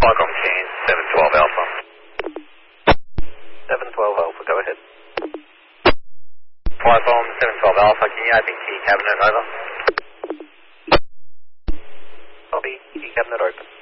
Qualcomm machine, 712 Alpha. 712 Alpha, go ahead. Qualcomm 712 Alpha, can you IP key cabinet over? Copy, key cabinet open.